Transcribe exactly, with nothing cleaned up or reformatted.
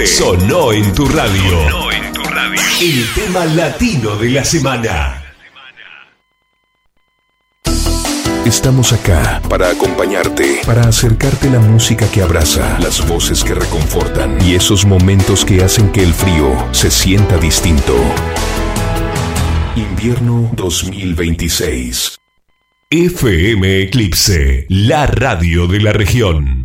Este sonó en tu radio. Sonó en tu radio. El tema latino de la semana. Estamos acá para acompañarte, para acercarte la música que abraza, las voces que reconfortan y esos momentos que hacen que el frío se sienta distinto. Invierno dos mil veintiséis. F M Eclipse, la radio de la región.